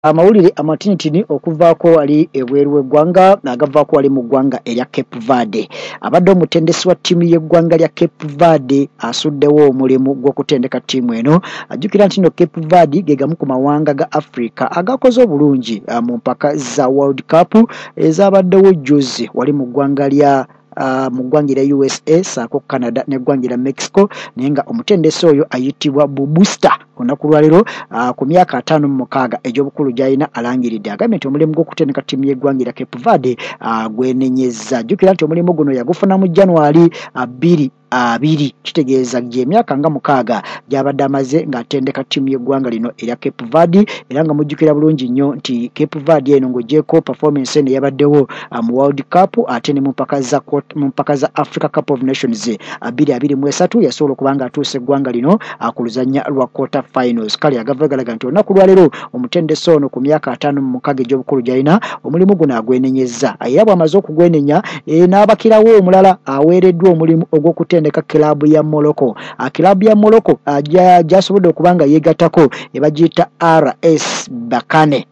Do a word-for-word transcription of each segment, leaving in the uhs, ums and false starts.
amawulire amatinitini okuvaako ali ebweru w'eggwanga agavaako ali mu ggwanga erya Cape Verde. Abadde omutendesi wa ttiimu y'eggwanga lya Cape Verde asuddewo omulimu gw'okutendeka ttiimu eno. Ajjukira nti no Cape Verde ge gamu ku mawanga ga Africa agakoze obulungi mu mpaka za World Cup ezabaddewo jjuzi wali mu ggwanga lya Uh, mu ggwanga lya U S A saako Canada n'eggwanga lya Mexico naye nga omutendesi oyo ayitibwa Bubusta olunaku lwaleero uh, ku myaka ataano mu mukaaga egy'obukulu gy'alina alangiridde agambye nti omulimu gw'okutendeka ttiimu y'eggwanga lya Cape Verde uh, gwenenyezza. Ajjukira nti omulimu guno yagufuna mu January abiri abiri kitegeeza gy'emyaka nga mukaaga gy'abadde amaze ng'atendeka ttiimu y'eggwanga lino erya Cape Verde era nga mujjukira bulungi nnyo nti Cape Verde eno ng'oggyeko performance eno yabaddewo uh, mu World Cup ate ne mu mpaka za mu mpaka za Africa Cup of Nations abiri abiri mu esatu yasobola okuba nga atuuse eggwanga lino ku luzannya lwa quarter finals. Kale agava galaga nti olunaku lwaleero omutendesi ono ku myaka ataano mu mukaaga egy'obukulu gy'alina omulimu guno agwenenyezza era bw'amaze okugwenenya e, n'abakirawo omulala aweereddwa omulimu ogw'okutendeka kilabu ya Morocco. Kilabu ya Morocco gyasobodde okuba nga yeegattako ebagiyita R S Berkane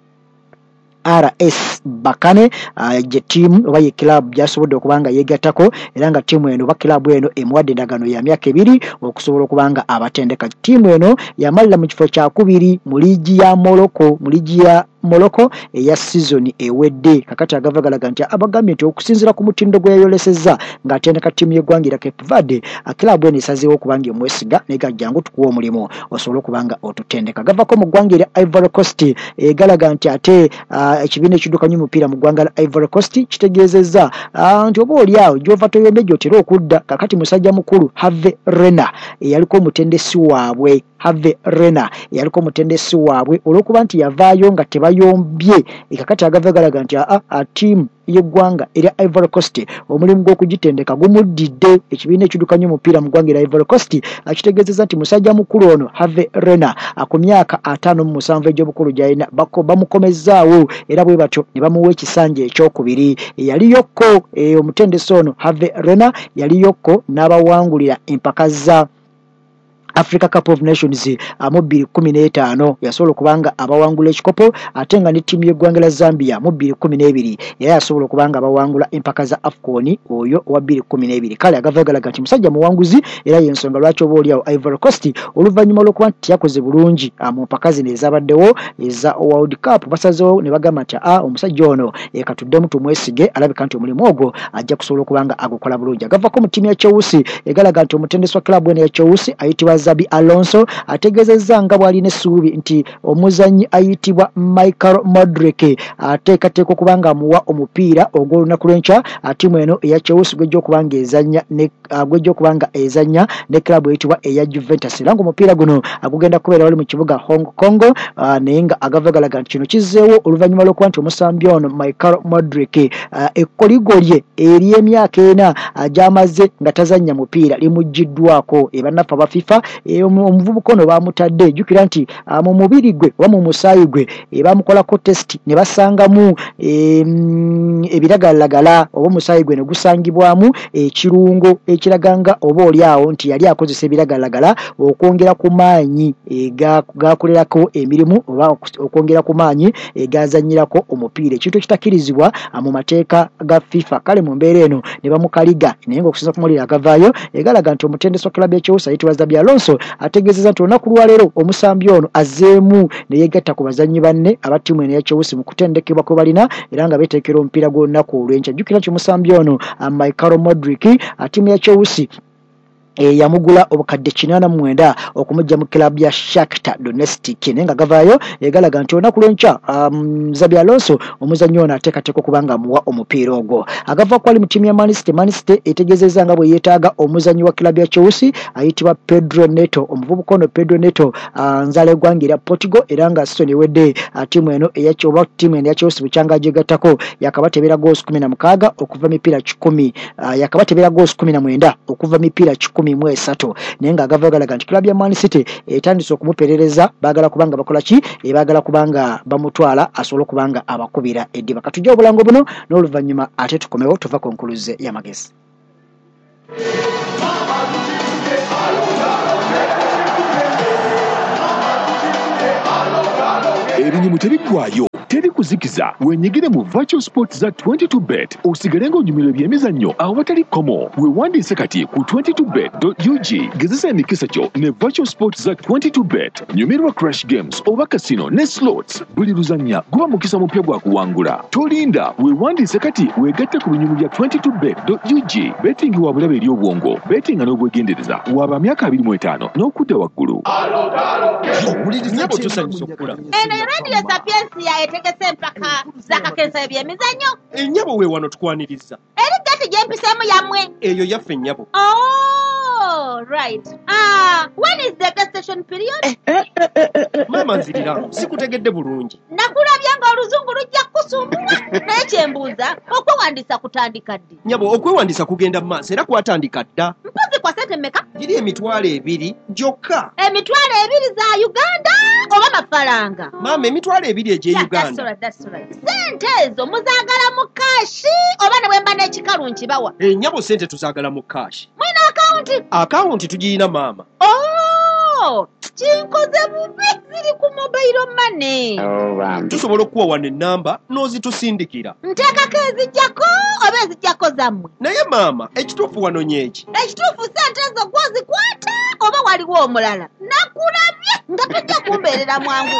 R S Berkane uh, je team oba ye club gyasobodde okuba nga yeegattako era nga ttiimu eno oba kilabu eno emuwadde endagaano ya myaka ebiri okusobola okuba nga abatendeka. Ttiimu eno yamalira mu kifo kyakubiri mu liigi ya Morocco mu liigi ya Morocco eya season ewedde. Kakati agava galaga nti abagambye nti okusinziira ku mutindo gwe yayolesezza ng'atendeka ttiimu y'eggwanga erya Cape Verde kilabu eno esazeewo okuba nga emwesiga naye gajjangu tukuwa omulimu osobole okuba nga otutendeka. Gavako mu ggwanga erya Ivory Coast egalaga nti ate uh, ekibiina ekiddukanya omupiira mu ggwanga lya Ivory Coast kitegeezezza uh, nti oba oli awo gy'ova toyombe gy'otera okudda. Kakati musajja mukulu Hervé Renard eyaliko omutendesi waabwe Hervé Renard yaliko omutendesi waabwe olw'okuba nti yavaayo nga tebayombye. Kakati agava galaga nti a, a team y'eggwanga erya Ivory Coast omulimu gw'okugitendeka gumuddidde. Ekibiina ekiddukanya omupiira mu ggwanga erya Ivory Coast akitegeezezza nti musajja mukulu ono Hervé Renard ku myaka ataano mu musanvu egy'obukulu gy'alina bamukomezzaawo era bwe batyo ne bamuwa ekisanja ekyokubiri. Yaliyokko e, omutendesi ono Hervé Renard yaliyokko n'abawangulira empaka za Africa Cup of Nations mu bbiri kkumi n'etaano yasobola okubanga abawangula ekikopo ate nga ne ttiimu y'eggwanga lya Zambia mu bbiri kkumi n'ebiri era yasobola okubanga abawangula empaka za AFCON oyo owa bbiri kkumi n'ebiri. Kale agava galaga nti musajja muwanguzi era y'ensonga lwaki oba oli awo Ivory Coast oluvannyuma lw'okuba nti yakoze bulungi mu mpaka zino ezabaddewo eza World Cup basazeewo ne bagamba nti a omusajja ono ekatuddemu tumwesige alabika nti omulimu ogwo ajja kusobola okubanga agukola bulungi. Agavako mu ttiimu ya Chelsea egalaga nti omutendesi wa kilabu eno ya Chelsea ayitibwa Zabi Alonso ategeezezza nga bw'alina essuubi nti omuzannyi ayitibwa Michael Modric ateekateeka okuba nga amuwa omupiira ogw'olunaku lw'enkya ttiimu eno eya Chelsea gw'ejja okuba nga ezannya ne gw'ejja okuba nga ezannya ne kilabu eyitibwa eya Juventus era ng'omupiira guno agugenda kubeera wali mu kibuga Hong Kong naye nga agava galaga nti kino kizzeewo oluvannyuma lw'okuba nti omusambi ono Michael Modric ekkoligolye ery'emyaka ena gy'amaze nga tazannya mupiira limuggiddwako ebannaffe aba FIFA omuvubuka ono baamutadde. Jjukira nti mu mubiri gwe oba mu musaayi gwe baamukolako test ne basangamu ebiragalalagala oba omusaayi gwe ne gusangibwamu ekirungo ekiraga nga oba oli awo nti yali akozesa ebiragalalagala okwongera ku maanyi gakolerako emirimu oba okwongera ku maanyi gazannyirako omupiira ekintu ekitakkirizibwa mu mateeka ga FIFA. Kale mu mbeera eno ne bamukaliga naye ng'okusinza ku mawulire agavaayo egalaga nti omutendesi wa kilabu ya Chelsea ayitibwa Zabi Alonso ategeezezza nti olunaku lwaleero omusambi ono azzeemu ne yeegatta ku bazannyi banne aba ttiimu eno eya Chelsea mu kutendekebwa kwe balina era nga beeteekera omupiira gw'olunaku olw'enkya. Jjukira nti omusambi ono Michael Modric ttiimu ya Chelsea E, yamugula obukadde kinaana mu mwenda okumujja mu kilabu ya Shakhtar Donetsk naye nga gavaayo egalaga nti olunaku lw'enkya um, Zabi Alonso omuzannyi ono ateekateeka okuba nga amuwa omupiira ogwo. Agava kwali mu ttiimu ya Man City. Man City etegeezezza nga bwe yeetaaga omuzannyi wa kilabu ya Chelsea ayitibwa Pedro Neto. Omuvubuka ono Pedro Neto uh, nzaala eggwanga erya Portugal era nga season ewedde uh, ttiimu eno eya oba ttiimu eno eya Chelsea bukyanga gyegattako yakabateebera goosi kkumi na mukaaga okuva mipiira kikumi uh, yakabateebera goosi kkumi na mwenda okuva mipiira kikumi mu esatu naye nga agava galaga nti kilabu ya Man City etandise okumuperereza baagala kubanga bakola ki e baagala kubanga bamutwala asobole okubanga abakubira eddiba. Katujja obulango buno n'oluvannyuma ate tukomewo tuva ku nkuluze y'amagezi. ebinyumu tebiggwayo teri kuzikiza wenyigire mu virtual sports za twenty-two bet osigale ng'onyumirwa ebyemizannyo awatali komo weewandiise kati ku twenty-two bet dot u g gezesa emikisa kyo ne virtual sports za twenty-two bet nyumirwa crash games oba casino ne slots buli luzannya guba mukisa mupya gwa kuwangula tolinda weewandiise kati weegatte ku binyumu bya twenty-two bet dot u g betting wa bulabe eri obwongo betting n'obwegendereza waba myaka abiri mu etaano n'okudda waggulu nyabo tusanyusa okula eno radio sapiensia etegese empaka zakakensa ebyemizannyo ennyabo we wano tukwaniriza eri gati gyempisemu yammwe eyo yaffe ennyabo. Oh, right. Ah, when is the gas station period? Mama nzirira sikutegedde bulungi. Nakulabya nga oluzungu lujja kusumbula naye kyembuuza okwewandisa kutandika ddi? Nyabo okwewandisa kugenda maaso era kwatandika dda. Mpozi kwa sente mmeka? Giri emitwalo ebiri gyokka. Emitwalo ebiri za Uganda oba mafaranga? Mama emitwalo ebiri egye Uganda. Yeah, that's right, that's right. Sente ezo muzaagala mu kashi oba ne bwemba n'ekikalu nkibawa? Ennyabo sente tuzaagala mu kashi. Mwina akawunti? Akawunti tugiyina maama. Oh, kinkoze bubi ziri ku mobile money. Oh, tusobola okuwa wano ennamba n'ozitusindikira. Nteekako ezijjako oba ezijjako zammwe? Naye maama ekituufu wano nyeeki. Ekituufu sente ezo gwozikwata oba waliwo omulala? Nakulabye nga tujja kumbeerera mwangu.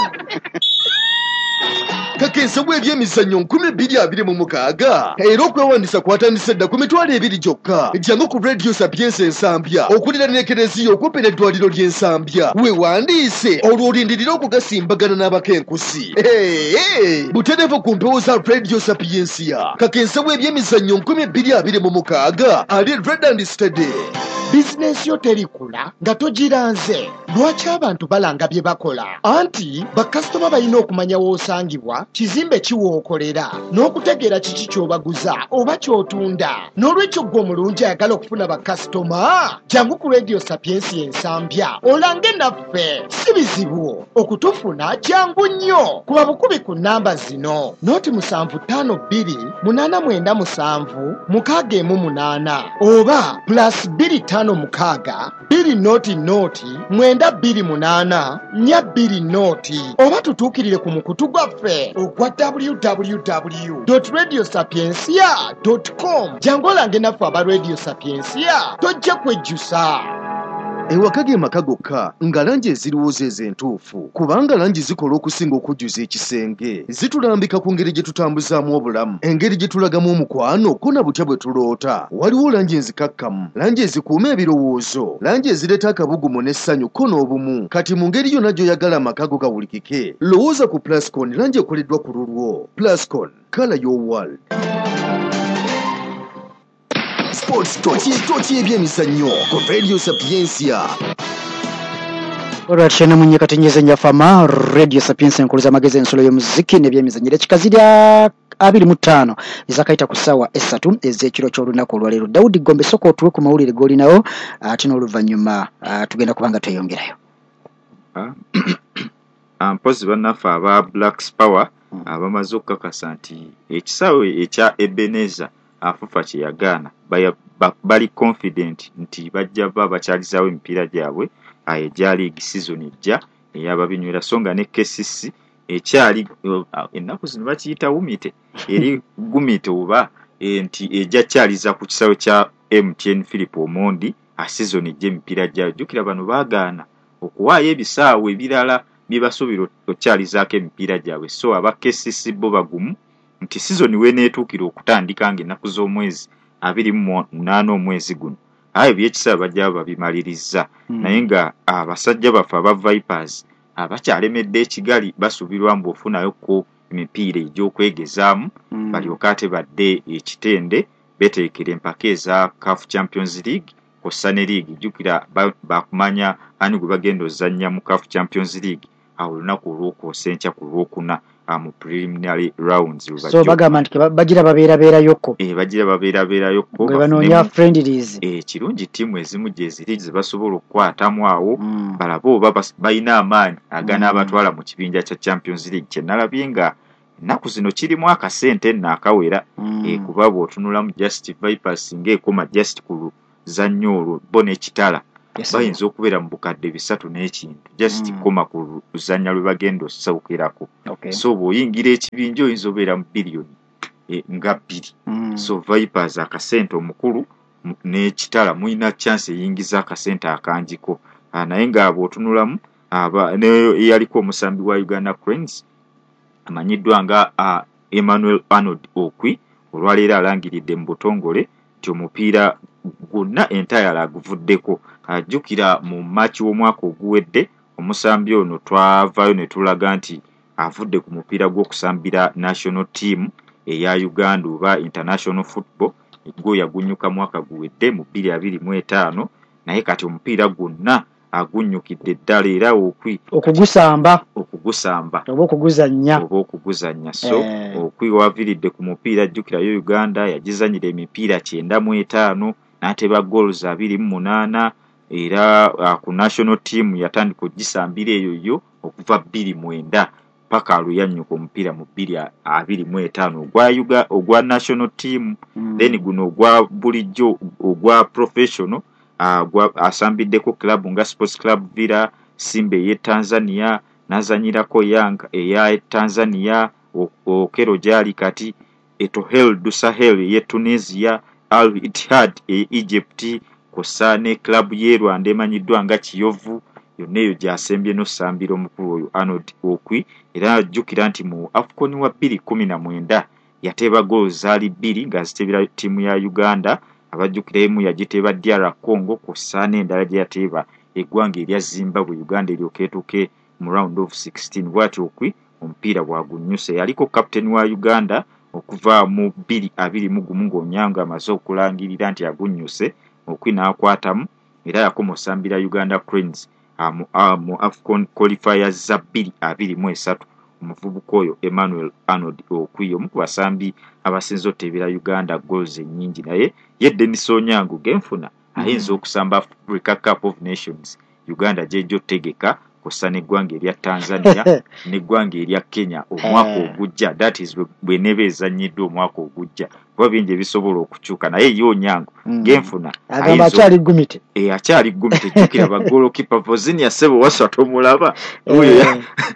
Kakensa bw'ebyemizannyo nkumi bbiri abiri mu mukaaga era okwewandisa kwatandise dda ku mitwalo ebiri gyokka. Jangu ku radio sapiensa ensambya okulira n'ekereziya okumpi n'eddwaliro ly'ensambya weewandiise olwo olindirira okugasimbagana n'abakenkusi. Butereevu ku mpewo za radio sapiensia. Kakensa bw'ebyemizannyo nkumi bbiri abiri mu mukaaga ali red and steady. Bizinensi yo terikula nga togiranze. Lwaki abantu balanga bye bakola? Anti bakasitoma balina okumanya w'osangibwa, kizimbe kiwookolera, n'okutegeera kiki ky'obaguza oba ky'otunda. N'olwekyo ggwe omulungi ayagala okufuna bakasitoma, jangu ku radio sapiensi ensambya olange naffe. Si bizibu okutufuna, jangu nnyo. Kuba bukubi ku nnamba zino: noti musanvu ttaano bbiri munaana mwenda musanvu mukaaga emu munaana oba plus bbiri ttaano mukaaga bbiri noti noti mwenda bbiri munaana nnya bbiri noti, oba tutuukirire ku mukutu gwaffe ogwa w w w dot radio sapiensia dot com. jangu olange naffe aba radio sapiensia tojja kwejjusa. Ewaka ge maka gokka nga langi eziriwo zezo entuufu, kubanga langi zikola okusinga okujjuza ekisenge. Zitulambika ku ngeri gye tutambuzaamu obulamu, engeri gye tulagamu omukwano ko na butya bwe tuloota. Waliwo langi enzikakkamu, langi ezikuuma ebirowoozo, langi ezireeta akabugumu n'essanyu ko n'obumu. Kati mu ngeri yonna gy'oyagala amaka go gawulikike, lowooza ku Plascon, langi ekoleddwa ku lulwo. Plascon, color your world. Sports toki ebyemizannyo ku radio sapiensia. Olwati shena munye katenyeze nyafama radio sapiensia nkuluza magezi ensolo y'omuziki n'ebyemizannyo ekikazi lya abiri mu ttaano ezakaita ku ssaawa essatu ez'ekiro ky'olunaku olwaleero. Daudi Gombe soko otuwe ku mawulire g'oli nawo ate n'oluvannyuma tugenda kubanga tweyongerayo. Mpozi bannaffe aba Blacks Power abamaze okukakasa nti ekisaawe ekya Ebenezer afufa kye yagaana bali confident nti bajja ba bakyalizaawo emipiira gyabwe ejja league season ejja ey'ababinywera, so nga ne K C C ekyali ennaku zino bakiyita wumite eri gumite oba nti ejja kyaliza ku kisaawe kya M T N Philip Omondi a season ejja emipiira gyayo. Jjukira bano baagaana okuwaayo ebisaawe ebirala bye basuubira okyalizaako emipiira gyabwe, so aba K C C bo bagumu nti season w'eneetuukira okutandika ng'ennaku z'omwezi abiri mu munaana omwezi guno. Ayo byekisaba bajja babimaliriza. Mm. Naye nga abasajja baffe aba Vipers abakyalemedde ekigali basuubirwa mbu ofunayo ko emipiira egy'okwegezaamu mm. balyoka ate badde ekitende beteekera empaka eza C A F Champions League kossa ne League. Jjukira bakumanya ani gwe bagenda ozannya mu C A F Champions League awo olunaku olw'okwosa enkya ku lwokuna mu preliminary rounds. So bagamba nti bagira babeerabeera yokko. Eh bagira babeerabeera yokko. Gwe banoonya friendlies. Eh kirungi tiimu ezimu gye ziri ze basobola okukwatamu awo mm. balabo oba balina amaanyi agana mm. abatwala mu kibinja kya Champions League. Kye nalabye nga ennaku zino kirimu akasente n'akawera mm. eh kuba bw'otunulamu Just Vipers ng'ekoma just ku luzannyo olwo bo n'ekitala Yes, bayinza okubeera mu bukadde bisatu n'ekintu just Mm. koma ku luzannya lwe bagenda okusawukirako. Okay. So bw'oyingira ekibinja oyinza obeera mu biliyoni e, nga bbiri. Mm. So Vipers akasente omukulu mu- n'ekitala mulina chance eyingiza akasente akangiko. Ah, naye ng'abo otunulamu aba ne eyaliko omusambi wa Uganda Cranes amanyiddwa nga ah, Emmanuel Arnold Okwi olwaleero alangiridde mu butongole nti omupiira gwonna entayala aguvuddeko. Ajjukira mu maaki w'omwaka oguwedde omusambi ono twavaayo ne tulaga nti avudde ku mupiira gw'okusambira national team eya Uganda oba international football gwo yagunnyuka mwaka guwedde mu bbiri abiri mu etaano, naye kati omupiira gwonna agunnyukidde ddala era okwi Okugusamba okugusamba oba okuguzannya. oba okuguzannya. So Eh. okwi waviridde ku mupiira ajjukirayo Uganda yagizanyira emipiira kyenda mu etaano n'ateba goals abiri mu munaana era uh, ku national team yatandika ogisambira eyo yo okuva bbiri mwenda paka aluyannyuka omupiira mu bbiri abiri mu etaano ogwa Uga ogwa national team. Mm. Then guno ogwa bulijjo ogwa professional uh, gwa asambiddeko club nga Sports Club Villa, Simba ey'e Tanzania, n'azanyirako Yanga eya Tanzania, O- Okero gyali kati, Etoile du Sahel ey'e Tunisia, Al Ittihad ey'e Egypt, kw'ossa ne club y'e Rwanda emanyiddwa nga Kiyovu. Yonna eyo gy'asembye n'ossambira omukulu oyo Arnold Okwi, era ajjukira nti mu AFCON wa bbiri kumi na mwenda yateeba goals zaali bbiri ng'aziteebera ttiimu ya Uganda. Abajjukira emu yagiteeba D R Congo kw'ossa n'endala gye yateeba eggwanga erya Zimbabwe, Uganda eryoka etuuke mu round of sixteen. Bw'atyo Okwi omupiira bwagunnyuse. Yaliko captain wa Uganda okuva mu bbiri abiri mu gumu ng'Onyango amaze okulangirira nti agunnyuse. Okwi n'akwatamu era yakoma osambira Uganda Cranes ah, mu, ah, mu AFCON qualifiers za bbiri abiri mu esatu. Omuvubuka oyo Emmanuel Arnold Okwi omu ku basambi abasinze oteebera Uganda goals ennyingi, naye ye Dennis Onyango genfuna ayinza okusamba Africa Cup of Nations Uganda gy'ejjo tegeka kw'ossa n'eggwanga erya Tanzania n'eggwanga erya Kenya omwaka Eh. ogujja. That is bwe- bw'eneeba ezannyiddwa omwaka ogujja, kuba bingi ebisobola okukyuka, naye ye Onyango Mm. genfuna Agamba ayinza akyali gumite. e akyali gumi tejjukira bagolokipa Vozinia Sebo waswa tomulaba oyo ya-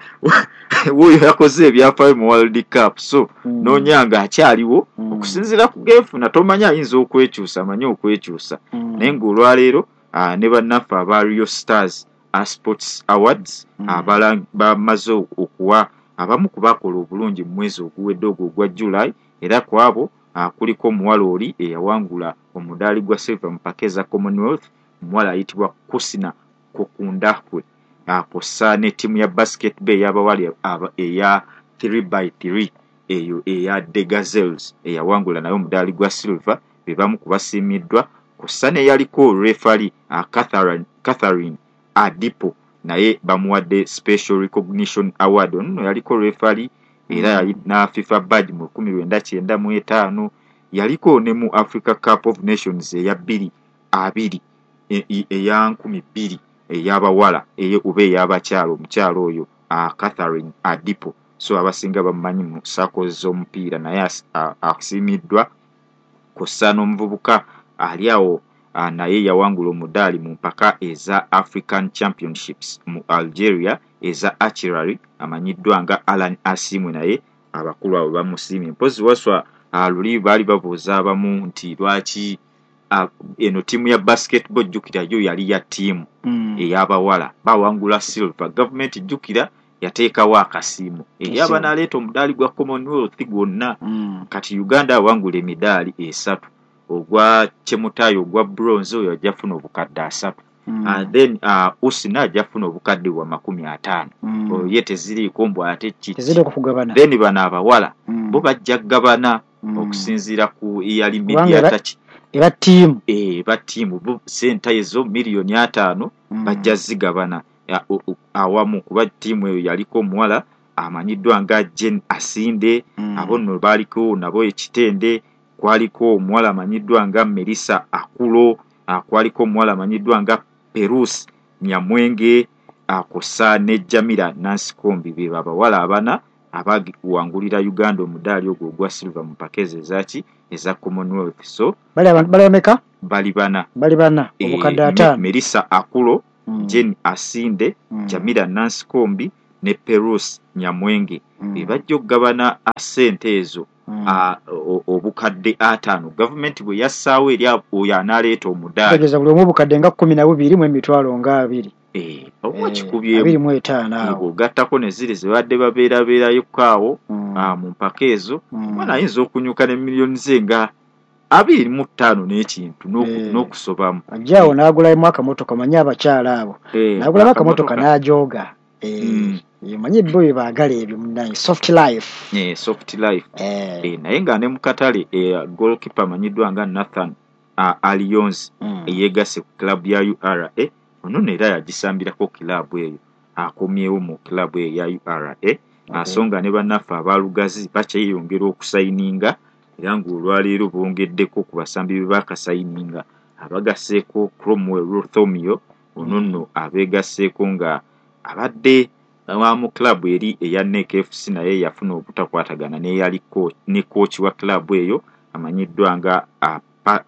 wuuyo yakoze ebyafaayo mu World Cup. So Mm. n'Onyanga akyaliwo Mm. okusinziira ku genfuna tomanya ayinza okwekyusa, amanyi okwekyusa. Mm. Naye ng'olwaleero ah, ne bannaffe aba Rio Stars ah, Sports Awards Mm. abala bamaze okuwa abamu ku bakola obulungi mu mwezi oguwedde ogwo ogwa July, era ku abo ah, kuliko omuwala oli eyawangula omudaali gwa silver mu mpaka eza Commonwealth, omuwala ayitibwa Kusina Kokundakwe. Ah, kw'ossa n'ettiimu ya basketball ey'abawala aba- eya three by three eyo eya The Gazelles eyawangula nayo omudaali gwa silver be bamu ku basiimiddwa. Kw'ossa n'eyaliko refari ah, Catherine, Catherine Adipo naye bamuwadde special recognition award. Ono nno yaliko refari era yali na FIFA badge mu kumi lwenda kyenda mu etaano. Yaliko ne mu Africa Cup of Nations eya bbiri abiri e- e- eya nkumi bbiri ey'abawala eyo oba ey'abakyala. Omukyala oyo ah, Catherine Adipo, so abasinga bamumanyi mu circles z'omupiira, naye as- a- asiimiddwa. Kw'ossa n'omuvubuka ali awo ah, naye yawangula omudaali mu mpaka eza African Championships mu Algeria eza archery amanyiddwa nga Alan Asimwe, naye abakulu abo bamusiimye. Mpozi waswa ah, luli baali babuuza abamu nti lwaki ah, eno ttiimu ya basketball jjukira yo yali ya ttiimu Mm. ey'abawala bawangula silver, gavumenti jjukira yateekawo akasiimo eri Yes, abanaleeta omudaali gwa Commonwealth gwonna. Mm. Kati Uganda awangula emidaali esatu, ogwa Chemutayo ogwa bronze oyo ajafuna obukadde asatu. Mm. Uh, then uh, Usina ajafuna obukadde bwa makumi ataano. Mm. Oyo ye teziriiko mbw ate kiki. Teziri okugabana. Then bano abawala Mm. bo bajja gabana Mm. okusinziira ku eyali Kubanga media eba- touch Eba ttiimu. eh ba ttiimu bo senta ezo miliyoni ataano Mm. bajja zigabana Ya- o- o- awamu kuba ttiimu eyo yaliko omuwala amanyiddwa nga Jen Asinde. Mm. Abo nno baaliko nabo ekitende, kwaliko omuwala amanyiddwa nga Melissa Akulo, ah, kwaliko omuwala amanyiddwa nga Perus Nyamwenge, ah, kw'ossa ne Jamila Nancy Kombi. Be abawala abana abagiwangulira Uganda omudaali ogwo ogwa silver mu pakezi ezaki eza Commonwealth. So bali abantu bali bameka bali bana bali bana Eh, obukadde Me- ataano Melissa Akulo, Mm. Jane Asinde, Mm. Jamila Nancy Kombi ne Perus Nyamwenge Mm. be bajja okugabana ssente ezo Mm. ah, o- obukadde ataano. Gavumenti bwe yassaawo eri abo- oyo anaaleeta omudaali tegeza buli omu obukadde nga kkumi na bubiri mu emitwalo nga abiri eh, oba Eh, kikubyemu abiri mu etaano awo bw'ogattako ne ziri ze badde babeerabeerayoko awo Mm. ah, mu mpaka ezo Mm. omwana ayinza okunyuka ne miliyoni ze nga abiri mu ttaano n'ekintu n'oku- Eh. n'okusobamu ajjaawo n'agulamu akamotoka manyi abakyala abo Eh, n'agulamu akamotoka akamotoka. n'ajooga Mm. manyi ebyo bye baagala ebyo munaye soft life Eh, soft life Eh, Eh, naye nga ne mu katale eh, goalkeeper amanyiddwa nga Nathan uh, Alionzi mm. eyeegase ku kilabu ya U R A ono era yagisambirako kilabu eyo akomyewo mu kilabu eyo ya U R A asonga ne bannaffe abalugazi bakyeyongera okusayininga era ng'olwaleero bongeddeko ku basambi be baakasayininga abagaseeko Cromwell Rothomio ono nno abeegaseeko nga abadde wa mu kilabu eri eya N E C F C naye yafuna obutakwatagana n'eyali coach ne coach wa kilabu eyo amanyiddwa nga uh, pa,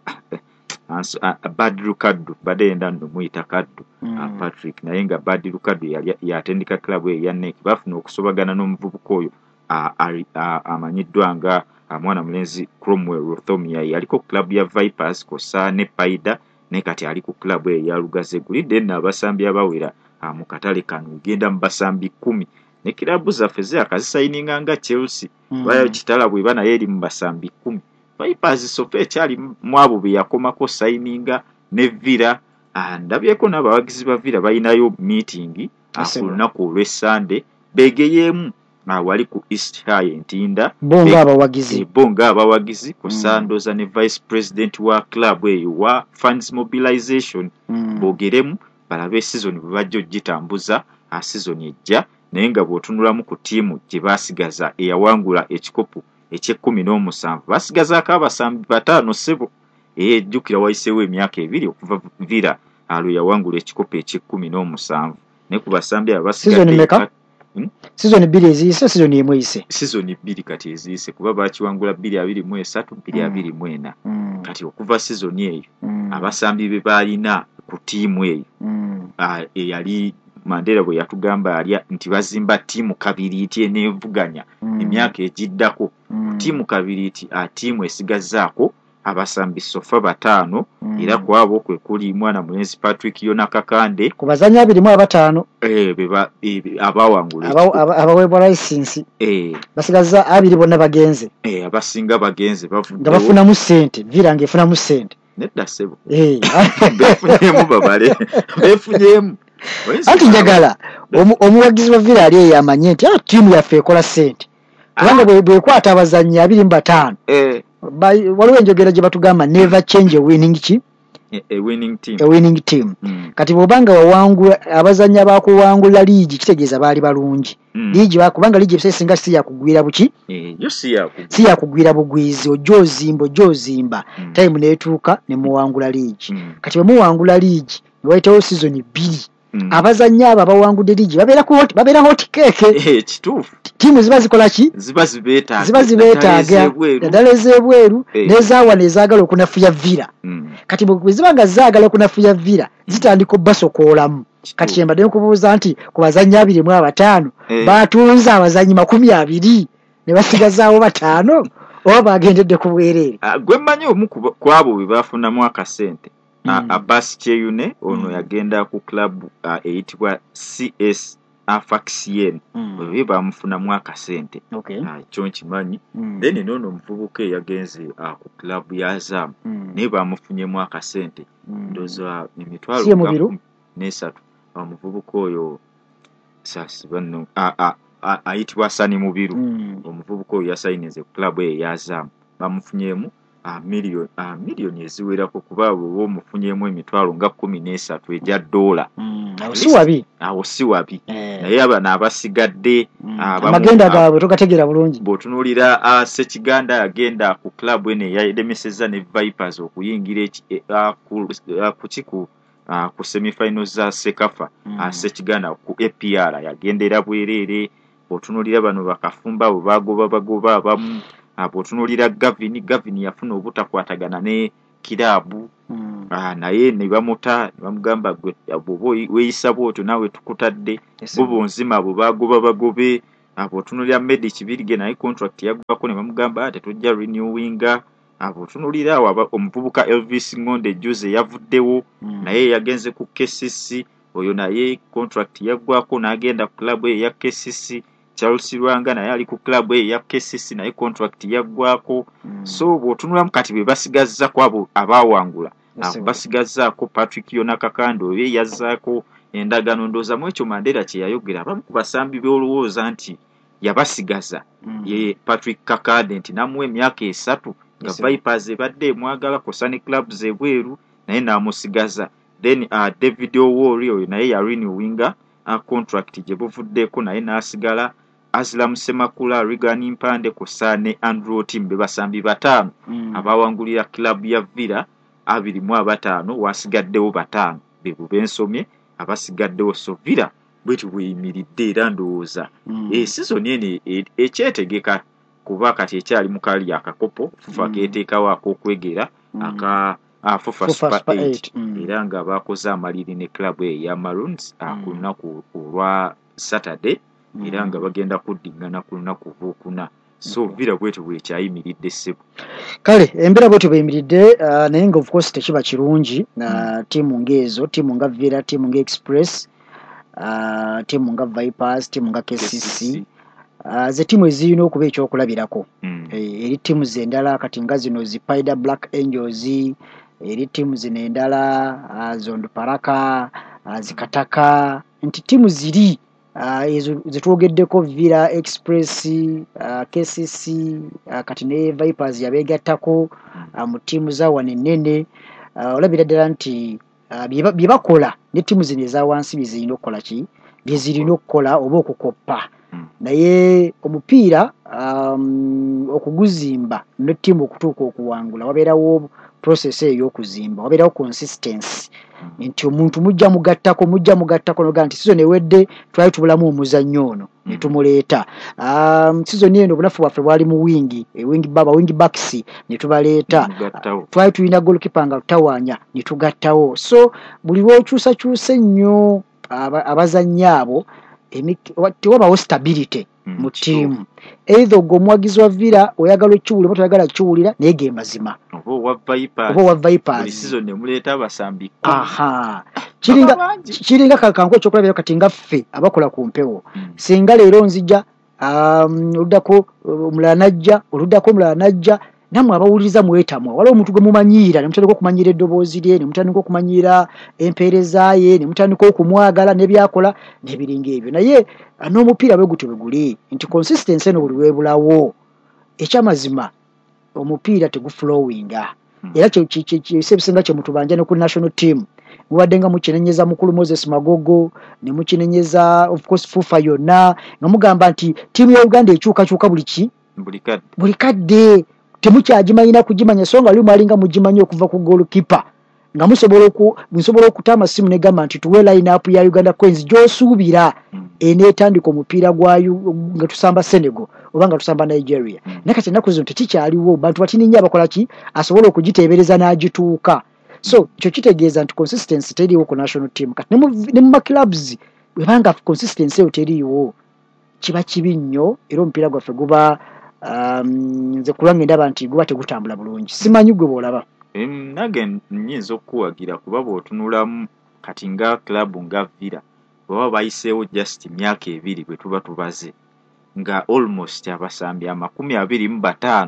Anso, uh, Badru Kaddu badenda nno muyita Kaddu Mm. uh, Patrick naye nga Badru Kaddu yali yatendeka kilabu eyo ya N E C bafuna okusobagana n'omuvubuka oyo uh, uh, amanyiddwa nga uh, mwana mulenzi Cromwell Rothomia yaliko kilabu ya Vipers kosa ne Paida ne kati ali ku kilabu eyo ya Lugaze gulidde nno abasambi abawera uh, mu katale kano genda mu basambi kumi ne kilabu zaffe zakazisayininga nga Chelsea Mm. bayo kitala bwe bana yeri mu basambi kumi Vipers sofa ekyali mu abo be yakomako sayininga ne Villa ah, ndabyeko n'abawagizi ba Villa balinayo meeting ah, ku lunaku olw'Essande begeyeemu ah, wali ku East High Ntinda bo nga Be- abawagizi eh, bo nga abawagizi ku Mm. Sandoza ne Vice President wa club eyo wa funds mobilization Mm. bogeremu balabe season bwe bajja ogitambuza a season ejja naye nga bw'otunulamu ku ttiimu gye baasigaza eyawangula ekikopo eky'ekkumi n'omusanvu baasigazaako abasambi bataano ssebo ejjukira wayiseewo emyaka ebiri okuva Villa alwe yawangula ekikopo eky'ekkumi n'omusanvu naye ku basambi abo Season basigadde mmeka? sizoni bbiri eziyise sizoni emu eyise season bbiri kati eziyise kuba baakiwangula bbiri abiri mu esatu bbiri Mm. abiri mu ena Mm. kati okuva season eyo Mm. abasambi be baalina ku ttiimu eyo Mm. ah, eyali Mandela bwe yatugamba alya nti bazimba ttiimu kabiriiti eneevuganya Mm. emyaka egiddako Mm. ttiimu kabiriiti a ttiimu esigazzaako abasambi sofa bataano Mm. era ku abo kwe kuli mwana mulenzi Patrick Yona Kakande ku bazanyi abiri mu abataano eh, be ba- eh, be- abawangula aba- ekikopo. aba- abaweebwa layisinsi eh, basigaza abiri bonna bagenze eh, abasinga bagenze nga bavuddewo bafunamu ssente Villa ng'efunamu ssente nedda ssebo Eh. beefunyemu babale beefunyemu Oyinza anti njagala omu- omuwagizi wa Villa ali eyo amanye nti ah, ttiimu yaffe ekola ssente kubanga bwe- bwekwata abazannyi abiri mu bataano eh, Ba- waliwo enjogera gye batugamba never change a winning ki a- a winning team a winning team Mm, kati bw'obanga wawangula abazannyi abakuwangula liigi kitegeeza baali balungi mm. liigi ba- kubanga liigi ebiseera ebisinga si yakugwira buki Eh, yo si yakugwa. si yakugwira bugwizi ojja ozimba ojja ozimba Mm. time neetuuka ne muwangula liigi Mm, kati bwe muwangula liigi ne wayitawo sizoni bbiri mm. abazannyi abo abawangudde liigi babeera ku hot- babeera hot cake Eh, kituufu ttiimu ziba zikola ki ziba zibeetaaga ziba zibeetaaga Naddala ez'ebweru. naddala ez'ebweru Eh. n'ezaawana ezaagala okunafuya Villa Mm, kati bwe ziba nga zaagala okunafuya Villa zitandika obbasokoolamu kituufu. kati kyembadde nkubuuza nti ku bazannyi abiri mu abataano Eh. batunze abazannyi makumi abiri ne basigazaawo bataano oba bagendedde ku bwereere Ah, gwe mmanyi omu ku ku abo be baafunamu akasente Ah, Mm. Abbas Kyeyune ono Mm. yagenda ku klabu ah, eyitibwa C S Afaxien Mm. bwe baamufunamu akasente Okay. Ah, kyo nkimanyi Mm. then noono omuvubuka eyagenze ah, ku klabu ya Azam Mm. naye baamufunyemu akasente Mm. ndowooza emitwalo Si ye nga mubiru? kumi n'esatu omuvubuka oyo saasiba nno ah, ah, ah, ayitibwa Sani Mubiru Mm. omuvubuka oyo yasayinize ku klabu eyo eyazaamu bamufunyemu ah, miliyoni ah, miliyoni eziwerako kuba bwe omufunyemu emitwalo nga kkumi n'esatu egya ddoola Mm. awo si wabi awo si wabi Eh. naye abano abasigadde Mm. ah, abamu- amagenda ah, gaabwe togategeera bulungi bw'otunuulira ah, Ssekiganda yagenda ku klabu eno eyalemesezza ne Vipers okuyingira eki- eh, ah, ku ah, ku kiku ah, ku semifinals za Sekafa Mm. ah, Ssekiganda ku A P R yagendera bwereere otunulira bano bakafumba abo bagoba bagoba abamu abo otunulira Gavin Gavin yafuna obutakwatagana ne kirabu Mm. ah naye ne bamuta ne bamugamba gwe abo weeyisa bwotyo nawe tukutadde Yes, bo bonzima abo bagoba bagobe abo otunulira Medi Kibirige naye contract yaggwako ne bamugamba ate tujja renewinga abo otunulira awo omuvubuka Elvis Ngonde Juze yavuddewo Mm. naye yagenze ku K C C oyo naye contract yaggwako n'agenda ku club eya K C C. Charles Lwanga naye ali ku club eya K C C naye contract yaggwako. Mm. So bw'otunula kati be basigazza kwabo abaawangula Yes, abo basigazzaako Patrick Yona Kakando ye yazzaako endagano ndooza mu ekyo Mandela kye yayogera abamu ku basambi b'olowooza nti yabasigaza Mm. ye Patrick Kakande nti namuwa emyaka esatu nga Yes, Vipers ebadde emwagala kosa ne clubs ebweru naye n'amusigaza. Then uh, David Owori oyo naye ya renewinga uh, contract gye buvuddeko naye n'asigala. Aslam Semakula, Regan Mpande kosa ne Andrew Timbe basambi bataano Mm. abawangulira club ya Villa abiri mu abataano wasigaddewo bataano be bensomye abasigaddewo so Villa bwetu bweyimiridde era ndowooza Mm. e season eno e- ekyetegeka kuba kati ekyali mu kali akakopo fufa Mm. keteekawo ak'okwegera Mm. aka ah, fufa Fufa super Super eight eight, mm. era nga bakoze amaliri ne club eya Maroons ah, Mm. ku lunaku olwa Saturday Mm. era nga bagenda kuddingana ku lunaku olwokuna so Okay. Villa bwetu bwekyayimiridde ssebo. Kale embeera bwetyo bweyimiridde uh, naye nga of course tekiba kirungi uh, tiimu ng'ezo tiimu nga Villa tiimu nga Express uh, tiimu nga Vipers tiimu nga K C C uh, ze tiimu ezirina okuba ekyokulabirako Mm. e, eri tiimu z'endala kati nga zino zi Spider Black Angels eri tiimu zino endala uh, Zondo Paraka uh, zikataka nti tiimu ziri uh, ezo zetwogeddeko Villa Express uh, K C C uh, kati ne Vipers yabeegattako uh, mu tiimu za wano ennene uh, olabira ddala nti uh, bye ba- bye bakola ne tiimu zino eza wansi bye zirina okukola ki bye zirina okukola oba okukoppa Mm. naye omupiira um, okuguzimba ne ttiimu okutuuka okuwangula wabeerawo process ey'okuzimba wabeerawo consistency nti omuntu mujja mugattako mujja mugattako noga nti season ewedde twali tubulamu omuzannyo ono ne tumuleeta um, season eno obunafu bwaffe bwali mu wingi ewingi baba wingi backs ne tubaleeta Mugattawo. twali tulina goalkeeper nga tutawaanya ne tugattawo so buli lw'okyusakyusa ennyo aba- abazannyi abo emi- wa- tewabawo stability Mm, mu kituufu. ttiimu either gwe omuwagizi wa Villa oyagala okiwulira oba toyagala kiwulira naye ge mazima oba owa Vipers oba owa buli Vipers season emuleeta abasambi kkumi. aha kiringa bangi. kiringa kakanku ekyokulabira kati nga ffe abakola ku mpewo Mm. singa leero nzija um, oluddako omulala najja oluddako omulala najja nammwe abawuliriza mwetamwa waliwo omuntu gwe mumanyiira ne mutandika okumanyiira eddoboozi lye ne mutandika okumanyiira empeereza ye ne mutandika okumwagala n'ebyakola n'ebiringa ebyo naye ah, n'omupiira bwe gutyo bwe guli nti consistency eno buli lwebulawo ekyamazima omupiira teguflowinga era kyebisa ebisinga kye mutubanja ne ku national team mubadde nga mukinenyeza mukulu Moses Magogo ne mukinenyeza of course Fufa yonna nga mugamba nti tiimu ya Uganda ekyukakyuka buli ki buli kadde buli kadde temukyagimanyina kugimanya so nga luli mwalinga mugimanyi okuva ku goalkeeper nga musobola oku musobola okuta amasimu ne gamba nti tuwe line up ya Uganda Queens gy'osuubira Mm. eneetandika omupiira gwa Yu- nga tusamba Senegal oba nga tusamba Nigeria Mm. naye kati ennaku zino tekikyaliwo bantu batini nnyo abakola ki asobola okugiteebereza n'agituuka so ekyo kitegeeza nti consistency teriiwo ku national team kati ne mu ne mu maclubs webanga consistency eyo teriiwo kiba kibi nnyo era omupiira gwaffe guba um, nze kulwange ndaba nti guba tegutambula bulungi simanyi gwe bw'olaba Em, nange nnyinza okuwagira kuba bw'otunulamu kati nga club nga Villa baba bayiseewo just myaka ebiri bwe tuba tubaze nga almost abasambi amakumi abiri mu bataano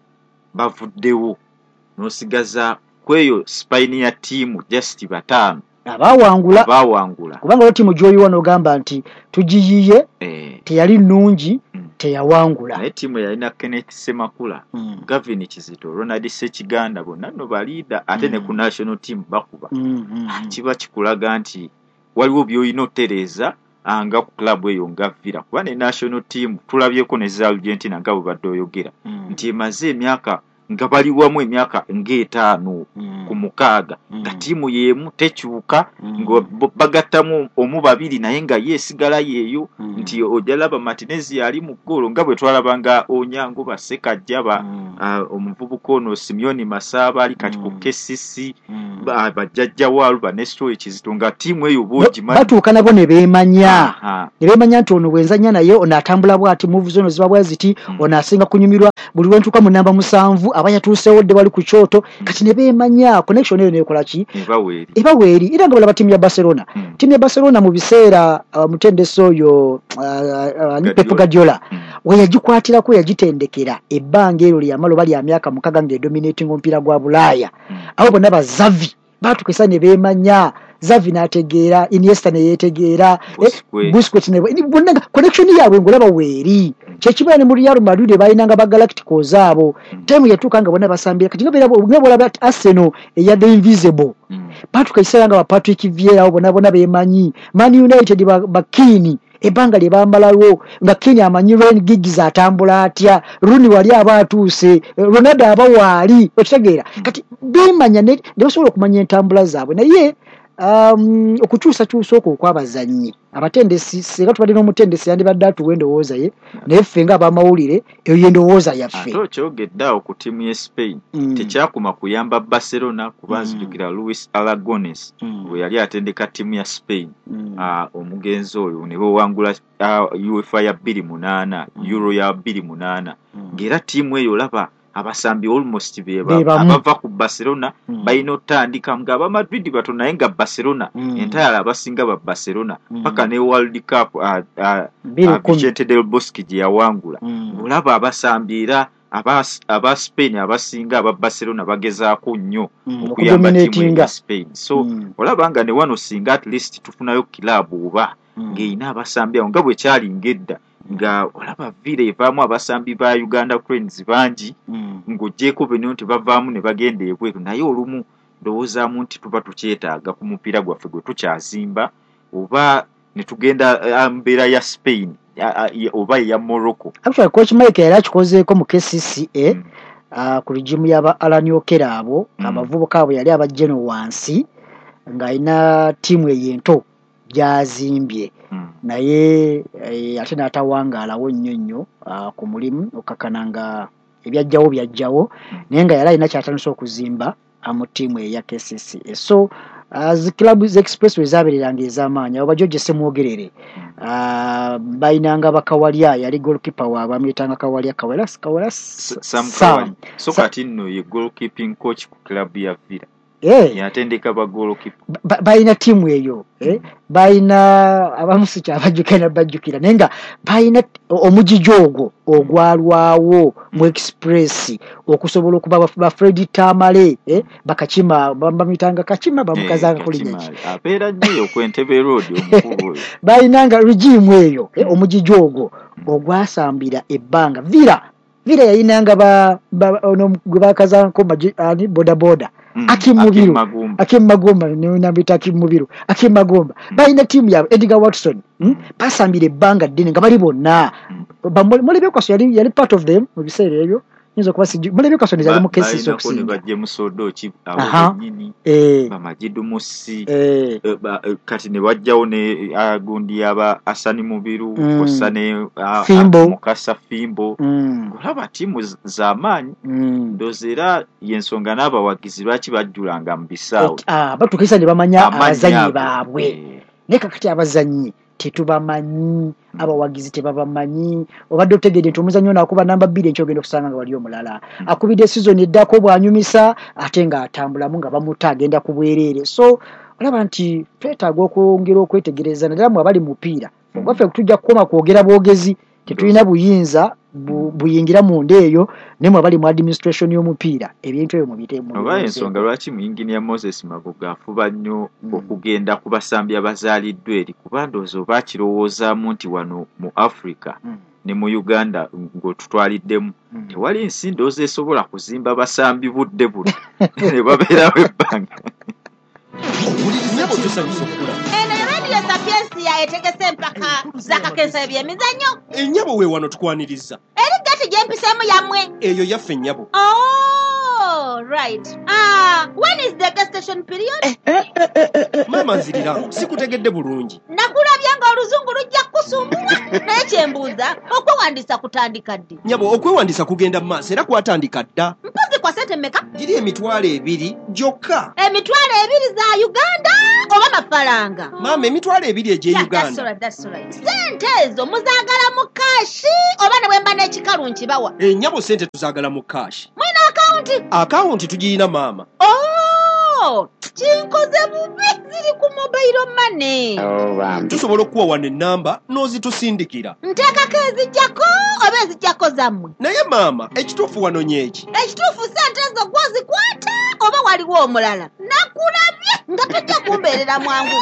bavuddewo n'osigaza kweyo spine ya tiimu just bataano abaawangula baawangula kubanga lo tiimu gy'oyiwa n'ogamba nti tugiyiye eh, teyali nnungi Mm. teyawangula naye tiimu yalina Kenneth Semakula Mm. Gavin Kizito Ronald Sekiganda bonna nno baliida ate ne Mm. ku national team bakuba Mm, mm, mm. kiba kikulaga nti waliwo by'olina otereeza ah, nga ku club eyo nga Villa kuba ne national team tulabyeko ne za Argentina nga bwe badde oyogera Mm. nti emaze emyaka nga bali wamu emyaka ng'etaano ku mukaaga nga ttiimu y'emu tekyuka nga bagattamu omu babiri naye nga yeesigala yeeyo nti ojalaba Martinez yali mu ggoolo nga bwe twalabanga Onyango Basekajja ba omuvubuka ono Simeon Masaba ali kati ku K C C bajjajja waalu ba Nestor Kizito nga ttiimu eyo boogimanyi batuuka nabo ne beemanya ne beemanya nti ono bwenzanya naye ono atambula bw'ati move zono ziba bwa ziti ono asinga kunyumirwa buli lwentuuka mu namba musanvu aba yatuusewo dde wali ku kyoto kati ne beemanya connection eyo neekola ki eba weeri era nga balaba ttiimu ya Barcelona ttiimu ya Barcelona mu biseera mutendesi oyo Pep Guardiola we yagikwatirako yagitendekera ebbanga eryo lyamalo bali ya myaka mukaga ng'edominating omupiira gwa Bulaaya abo bonna ba Xavi batukisa ne beemanya Xavi n'ategeera Iniesta ne yeetegeera Busquets ne bonna connection yaabwe ngolaba weeri kyekiba ne mu Real Madrid balinanga ba Galacticos abo time yatuuka nga bonna basambira kati nga bolaba Arsenal eya The Invisible batukisa nga ba Patrick Vieira abo bonna bonna beemanyi Man United ba Keane ebanga lye bambalawo nga Kenya amanyi Ryan Giggs atambula atya Rooney wali aba atuuse Ronaldo aba waali okitegeera kati beemanya ne basobola okumanya entambula zaabwe naye um okukyusa kyusa okwo kw'abazannyi abatendesi singa tubadde n'omutendesi yandibadde atuwa endowooza ye naye ffe nga abamawulire eyo y'endowooza yaffe ate okyogeddeawo ku ttiimu y'e Spain mm. tekyakuma kuyamba Barcelona kuba nzijukira mm. Luis Aragones mm. bwe yali atendeka ttiimu ya Spain mm. uh, omugenzi oyo ne bawangula uh, UEFA ya bbiri munaana mm. Euro ya bbiri munaana mm. ng'era ttiimu eyo laba abasambi almost beba abava ku Barcelona mm. bayino tandika nga aba Madrid bato naye nga Barcelona mm. entayala abasinga ba Barcelona paka mm. ne World Cup uh, uh, Vicente del Bosque gye yawangula mm. olaba abasambira aba aba Spain abasinga aba Barcelona bagezaako nnyo mm. okuyamba timu ya Spain so mm. olaba nga ne wano singa at least tufunayo kilabu oba mm. ng'eyina abasambira nga bwe kyali ngedda nga olaba vile evaamu abasambi ba Uganda Cranes bangi mm. ng'oggyeko bino nti bavaamu ne bagenda ebweru naye olumu ndowoozaamu nti tuba tukyetaaga ku mupiira gwaffe gwe tukyazimba oba ne tugenda uh, mbeera ya Spain uh, uh, oba eya Morocco. Actually coach Mike yali akikozeeko mu K C C A mm. uh, ku rigimu y'aba Alan Okera abo mm. abavubuka abo yali abajjeno wansi ng'alina ttiimu ey'ento gyazimbye mm. naye e, ate n'atawangaalawo nnyo nnyo uh, ku mulimu okakananga ebyajjawo byajjawo mm. naye nga yali alina kyatandise okuzimba mu ttiimu eya K C C A so uh, zi club z expressway zabeereranga ez'amaanyi abo bajoje semwogerere uh, bayinanga bakawalya yali goalkeeper waabwe amuyitanga kawalya kawalya kawalya Sam Kawalya so kati nno ye goalkeeping coach ku club ya Villa eh yatendeka ba goalkeeper bayina timu eyo eh bayina abamusi kyabajukira bajukira nenga bayina omujijogo ogwalwawo mu express okusobola okuba ba Freddy Tamale eh bakachima bambamitanga kachima bamukazanga kulinya apera nyo ku Entebbe road omukulu bayinanga regime eyo eh omujijogo ogwasambira ebbanga Villa Villa yayinanga ba ono gwakazanko ani boda boda Mm. Akimubiru Akimagomba ne nabita Akimubiru Akimagomba mm. bayina timu ya Edgar Watson mm? pasambire banga dine nga bali bonna mm. mulebe kwaso yali yali part of them mu biseera ebyo nzo kuba siju mulebe kwaso ne yali mu kesi sokusinga ba James Odochi abo nyini eh Bamajidu Musi eh ba kati ne wajjawo ne agundi aba Asani Mubiru mm. Osane Fimbo Mukasa Fimbo mm. olaba timu z'amaanyi mm. ndozera yensonga n'abawagizi lwaki bajjulanga mu bisaawo ah batukisa ne bamanya abazanyi baabwe eh. Neka kati abazanyi tetubamanyi abawagizi tebabamanyi obadde otegedde nti omuzannyo nakuba namba bbiri ekyogenda okusanga nga wali omulala mm. akubidde season eddako bwanyumisa ate nga atambulamu nga bamuta agenda ku bwereere so olaba nti twetaaga okwongera okwetegereza naddala mu abali mupiira mm. ogwaffe tujja kukoma kwogera bwogezi tetulina buyinza bu, buyingira mu ndeeyo nemwe abali mu administration y'omupiira ebintu ebyo mubite mu oba ensonga lwaki mu engineer Moses Magoga afuba nnyo mm. okugenda ku basambi abazaaliddwa eri kuba ndowooza oba akirowoozaamu nti wano mu Africa mm. ne mu Uganda ng'otutwaliddemu mm. tewali nsi ndowooza esobola kuzimba basambi budde buno ne babeerawo ebbanga Nyabo tusanyusa okula. Eno radio Sapiensi ya etegese empaka zakakensa ebyemizannyo. Ennyabo we wano tukwaniriza. Eri gati gyempisemu yamwe. Eyo yaffe ennyabo. Oh. All right. Ah, when is the gestation period? maama nziriramu sikutegedde bulungi. Nakulabye nga oluzungu lujja kusumbuwa. Naye kyembuuza okwewandiisa kutandika ddi? Nyabo okwewandiisa kugenda mu maaso era kwatandika dda. Mpozi kwa sente mmeka? Giri emitwalo ebiri gyokka. Emitwalo ebiri za Uganda oba mafaranga? Maama emitwalo ebiri egy'e Yeah, that's Uganda. right, that's right. Sente ezo muzaagala mu kaashi oba ne bwemba n'ekikalu nkibawa? E, Nyabo sente tuzaagala mu kaashi. Mwina akawunti? Akawunti tugirina maama. Oh, kinkoze bubi ziri ku mobile money. Tusobola okuwa wano ennamba n'ozitusindikira. Nteekako ezijjako oba ezijjako zammwe? Naye maama ekituufu wano nyeki. Ekituufu sente ezo gwozikwata oba waliwo omulala? Nakulabye nga tojja kumbeerera mwangu.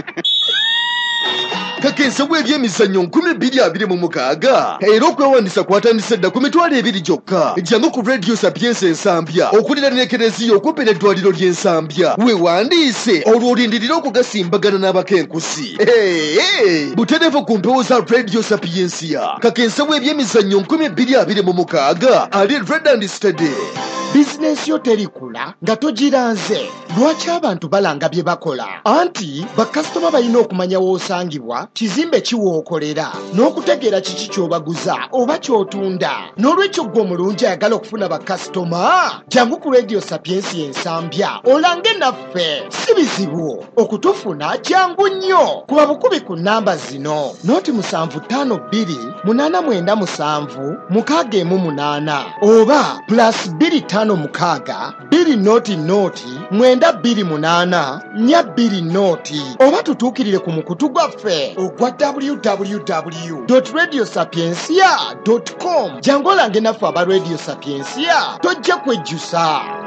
kakensa bw'ebyemizannyo nkumi bbiri abiri mu mukaaga era okwewandiisa kwatandise dda ku mitwalo ebiri gyokka. Jangu ku Radio Sapienza Ensambya okuliraana Ekereziya okumpi n'eddwaliro ly'Ensambya. Weewandiise olwo olindirira okugasimbagana n'abakenkusi. Butereevu ku mpewo za Radio Sapienza. Kakensa bw'ebyemizannyo nkumi bbiri abiri mu mukaaga ali Red and Steady. bizinensi yo terikula nga togiranze. Lwaki abantu balanga bye bakola? Anti bakasitoma balina okumanya w'osangibwa, kizimbe kiwookolera, n'okutegeera kiki ky'obaguza oba ky'otunda. N'olwekyo ggwe omulungi ayagala okufuna bakasitoma, jangu ku Radio Sapienza Ensambya olange naffe. Si bizibu okutufuna, jangu nnyo. Kuba bukubi ku nnamba zino: noti musanvu ttaano bbiri munaana mwenda musanvu mukaaga emu munaana oba plus bbiri ttaano mukaaga bbiri noti noti mwenda bbiri munaana nnya bbiri noti, oba tutuukirire ku mukutu gwaffe ogwa w w w dot radio sapiensia dot com. Jangu olange naffe aba Radio Sapienza, tojja kwejjusa.